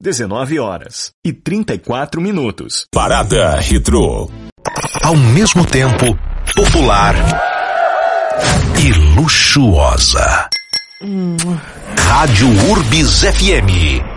19h34. Parada Retrô. Ao mesmo tempo, popular e luxuosa. Rádio Urbis FM.